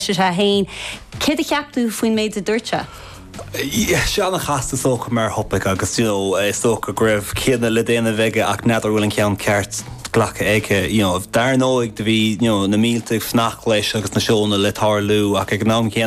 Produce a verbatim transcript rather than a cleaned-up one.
se hain. Cé a ceapú faoin méid a dúirte? Seanna chasta socha mar hoppaig agus you know, socha greibh céanna le déana bheige ach neidir bhfuil an ceann ceart ghlacha éige, you know, dar nóig de bhí you know, na mílta fnach leis agus na seóna le tarlú ach ag gnám